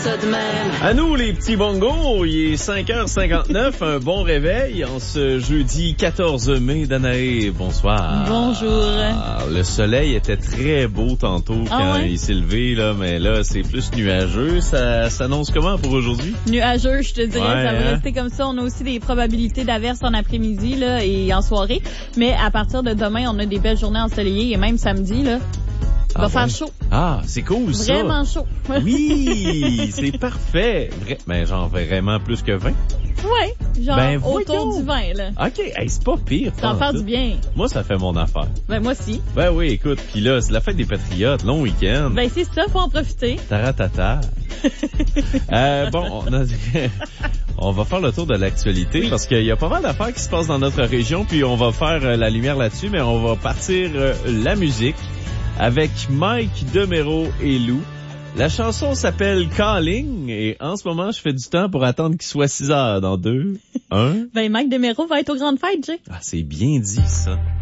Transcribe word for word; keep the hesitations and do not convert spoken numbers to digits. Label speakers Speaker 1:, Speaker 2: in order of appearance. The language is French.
Speaker 1: ça de même.
Speaker 2: À nous, les petits bongos, il est cinq heures cinquante-neuf, un bon réveil en ce jeudi quatorze mai. Danae, bonsoir.
Speaker 3: Bonjour.
Speaker 2: Ah, le soleil était très beau tantôt quand
Speaker 3: Ah ouais?
Speaker 2: il s'est levé, là, mais là, c'est plus nuageux. Ça s'annonce comment pour aujourd'hui?
Speaker 3: Nuageux, je te dirais,
Speaker 2: Ouais,
Speaker 3: ça va
Speaker 2: hein?
Speaker 3: rester comme ça. On a aussi des probabilités d'averses en après-midi là et en soirée. Mais à partir de demain, on a des belles journées ensoleillées et même samedi, là, il va
Speaker 2: Ah,
Speaker 3: faire
Speaker 2: ouais.
Speaker 3: chaud.
Speaker 2: Ah, c'est cool, ça.
Speaker 3: Vraiment chaud.
Speaker 2: Oui, c'est parfait. Vra- ben, genre vraiment plus que vingt.
Speaker 3: Ouais, genre
Speaker 2: Ben,
Speaker 3: autour
Speaker 2: voyons.
Speaker 3: du vin, là.
Speaker 2: OK, hey, c'est pas pire.
Speaker 3: Ça en
Speaker 2: pas en
Speaker 3: fait
Speaker 2: tout.
Speaker 3: du bien.
Speaker 2: Moi, ça fait mon affaire.
Speaker 3: Ben, moi aussi.
Speaker 2: Ben oui, écoute, puis là, c'est la fête des Patriotes, long week-end.
Speaker 3: Ben, c'est ça, faut en profiter.
Speaker 2: Taratata. euh, bon, on, a... on va faire le tour de l'actualité
Speaker 3: Oui.
Speaker 2: parce qu'il y a pas mal d'affaires qui se passent dans notre région, puis on va faire euh, la lumière là-dessus, mais on va partir euh, la musique avec Mike Demero et Lou. La chanson s'appelle Calling et en ce moment, je fais du temps pour attendre qu'il soit six heures dans deux, un.
Speaker 3: Ben, Mike Demero va être aux grandes fêtes, Jay.
Speaker 2: Ah, c'est bien dit, ça.